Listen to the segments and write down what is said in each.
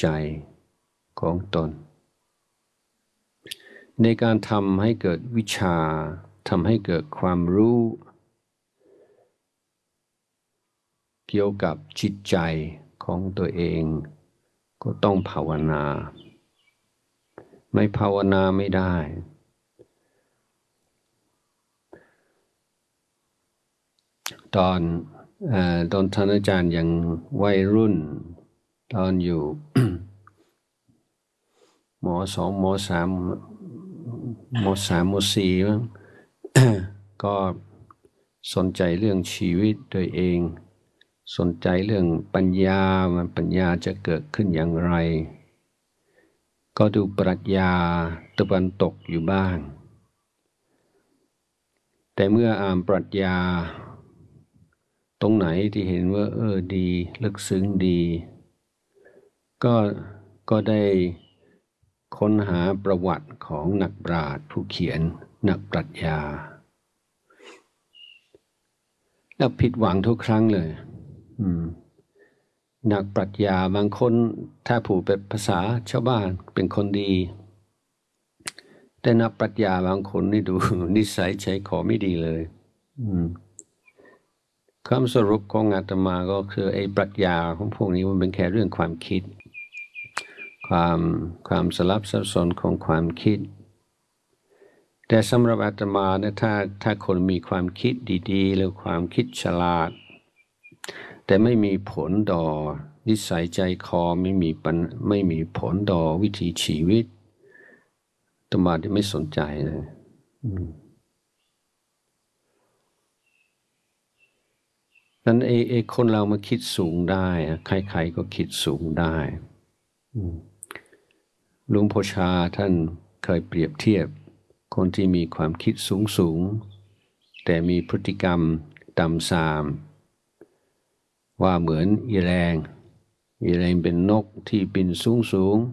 ใจของตนในการทำให้เกิดวิชาทำให้เกิดความรู้เกี่ยวกับจิตใจของตัวเองก็ต้องภาวนาไม่ภาวนาไม่ได้ตอนท่านอาจารย์ยังวัยรุ่นตอนอยู่ ม.2 ม.3 ม.4 มั้ง ก็สนใจเรื่องชีวิตตัวเองสนใจเรื่องปัญญาว่าปัญญาจะเกิดขึ้นอย่างไรก็ดูปรัชญาตะวันตกอยู่บ้างแต่เมื่ออ่านปรัชญาตรงไหนที่เห็นว่าดีลึกซึ้งดีก็ได้ค้นหาประวัติของนักปราชญ์ผู้เขียนนักปรัชญาแล้วผิดหวังทุกครั้งเลยนักปรัชญาบางคนถ้าพูดเป็นภาษาชาวบ้านเป็นคนดีแต่นักปรัชญาบางคนนี่ดูนิสัยใจคอไม่ดีเลยคำสรุปของอาตมาก็คือไอ้ปรัชญาของพวกนี้มันเป็นแค่เรื่องความคิดความสลับซับซ้อนของความคิดแต่สำหรับอาตมาเนี่ยถ้าคนมีความคิดดีๆหรือความคิดฉลาดแต่ไม่มีผลต่อนิสัยใจคอไม่มีผลต่อวิถีชีวิตอาตมาที่ไม่สนใจเลยนั้นไอ้คนเรามาคิดสูงได้ใครๆก็คิดสูงได้หลวงพ่อชาท่านเคยเปรียบเทียบคนที่มีความคิดสูงแต่มีพฤติกรรมต่ำทรามว่าเหมือนอีแรงเป็นนกที่บินสูง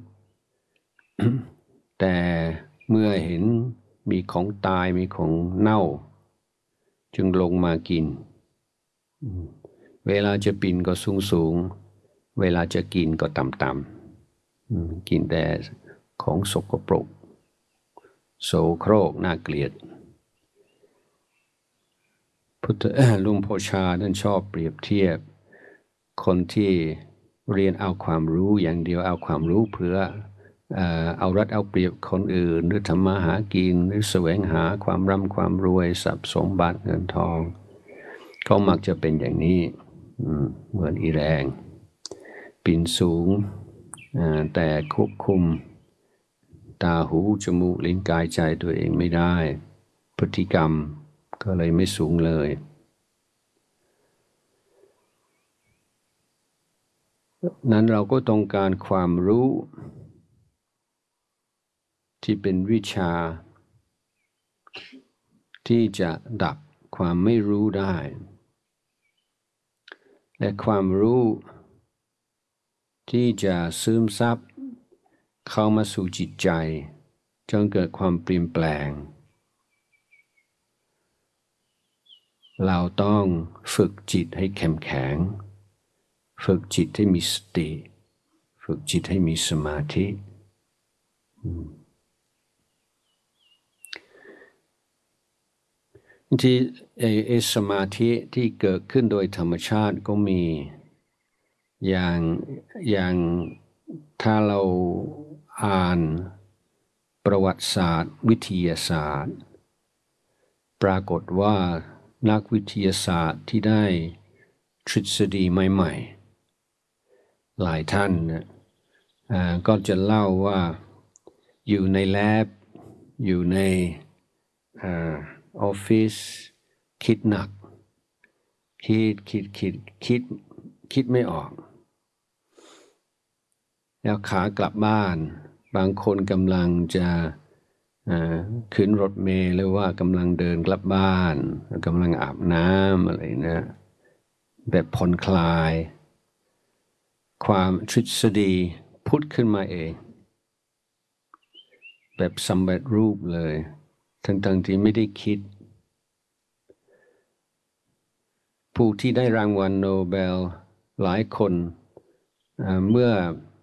แต่เมื่อเห็นมีของตายมีของเน่าจึงลงมากินเวลาจะบินก็สูงเวลาจะกินก็ต่ำกินแต่ของสกปรกโสโครกน่าเกลียดหลวงพ่อชาท่านชอบเปรียบเทียบคนที่เรียนเอาความรู้อย่างเดียวเอาความรู้เพื่อเอารัดเอาเปรียบคนอื่นหรือทำมาหากินหรือแสวงหาความร่ำความรวยทรัพย์สมบัติเงินทองก็มักจะเป็นอย่างนี้เหมือนอีแรงปีนสูงแต่ควบคุมตาหูจมูกลิ้นกายใจตัวเองไม่ได้พฤติกรรมก็เลยไม่สูงเลยนั้นเราก็ต้องการความรู้ที่เป็นวิชาที่จะดับความไม่รู้ได้และความรู้ที่จะซึมซับเข้ามาสู่จิตใจจนเกิดความเปลี่ยนแปลงเราต้องฝึกจิตให้เข้มแข็งฝึกจิตให้มีสติฝึกจิตให้มีสมาธิที่สมาธิที่เกิดขึ้นโดยธรรมชาติก็มีอย่างถ้าเราอ่านประวัติศาสตร์วิทยาศาสตร์ปรากฏว่านักวิทยาศาสตร์ที่ได้ทฤษฎีใหม่ๆหลายท่านก็จะเล่าว่าอยู่ในแลบอยู่ในออฟฟิศคิดหนักคิดไม่ออกแล้วขากลับบ้านบางคนกำลังจะขึ้นรถเมล์หรือว่ากำลังเดินกลับบ้านกำลังอาบน้ำอะไรนะแบบผ่อนคลายความทฤษฎีพุทธขึ้นมาเองแบบสำเร็จรูปเลยทั้งที่ไม่ได้คิดผู้ที่ได้รางวัลโนเบลหลายคนเมื่อ